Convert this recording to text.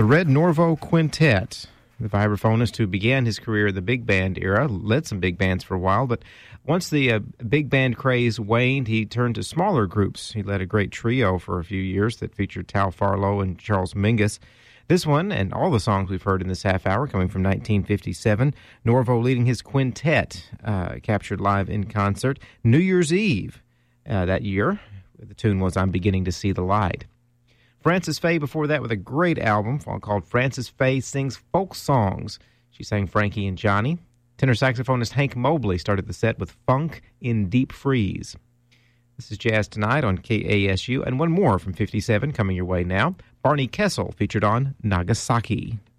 The Red Norvo Quintet, the vibraphonist who began his career in the big band era, led some big bands for a while, but once the big band craze waned, he turned to smaller groups. He led a great trio for a few years that featured Tal Farlow and Charles Mingus. This one, and all the songs we've heard in this half hour, coming from 1957, Norvo leading his quintet, captured live in concert New Year's Eve that year. The tune was I'm Beginning to See the Light. Frances Faye before that with a great album called Frances Faye Sings Folk Songs. She sang Frankie and Johnny. Tenor saxophonist Hank Mobley started the set with Funk in Deep Freeze. This is Jazz Tonight on KASU, and one more from 57 coming your way now. Barney Kessel featured on Nagasaki.